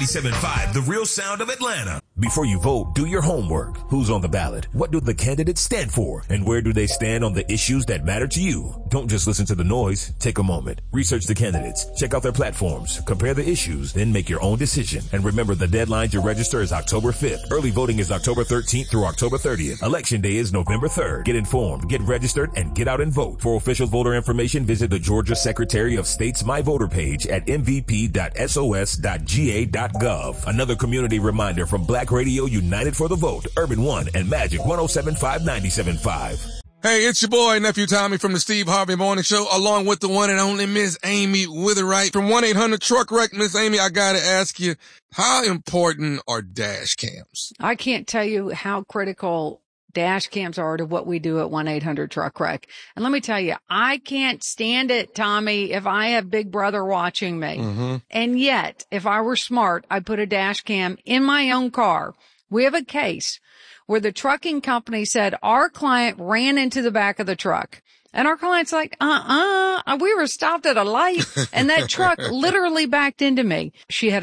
97.5, the real sound of Atlanta. Before you vote, do your homework. Who's on the ballot? What do the candidates stand for? And where do they stand on the issues that matter to you? Don't just listen to the noise. Take a moment. Research the candidates. Check out their platforms. Compare the issues. Then make your own decision. And remember, the deadline to register is October 5th. Early voting is October 13th through October 30th. Election day is November 3rd. Get informed, get registered, and get out and vote. For official voter information, visit the Georgia Secretary of State's My Voter page at mvp.sos.ga.gov. Another community reminder from Black Radio United for the Vote, Urban One, and Magic 107.5 97.5. Hey, it's your boy, Nephew Tommy from the Steve Harvey Morning Show, along with the one and only Miss Amy Witherite from 1-800-TRUCK-WRECK. Miss Amy, I gotta ask you, how important are dash cams? I can't tell you how critical dash cams are to what we do at 1-800-TRUCK-WRECK. And let me tell you, I can't stand it, Tommy, if I have Big Brother watching me. Mm-hmm. And yet, if I were smart, I'd put a dash cam in my own car. We have a case where the trucking company said our client ran into the back of the truck. And our client's like, we were stopped at a light and that truck literally backed into me. She had